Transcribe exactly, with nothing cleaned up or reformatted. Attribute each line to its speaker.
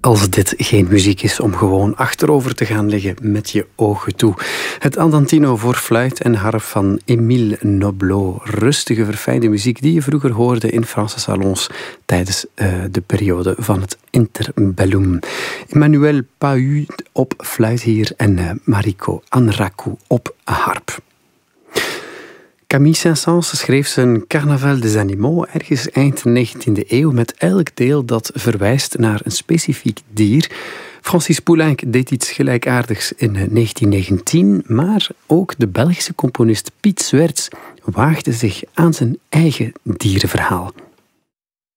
Speaker 1: Als dit geen muziek is om gewoon achterover te gaan liggen met je ogen toe. Het Andantino voor fluit en harp van Émile Noblo. Rustige, verfijnde muziek die je vroeger hoorde in Franse salons tijdens uh, de periode van het interbellum. Emmanuel Pahu op fluit hier en uh, Mariko Anrakou op harp. Camille Saint-Saëns schreef zijn Carnaval des Animaux ergens eind negentiende eeuw met elk deel dat verwijst naar een specifiek dier. Francis Poulenc deed iets gelijkaardigs in negentien negentien, maar ook de Belgische componist Piet Swerts waagde zich aan zijn eigen dierenverhaal.